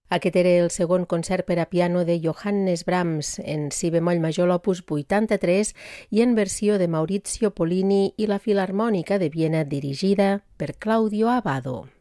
Aquest era el segon concert per a piano de Johannes Brahms en si bemoll major l'opus 83 i en versió de Maurizio Pollini i la Filarmònica de Viena dirigida per Claudio Abbado.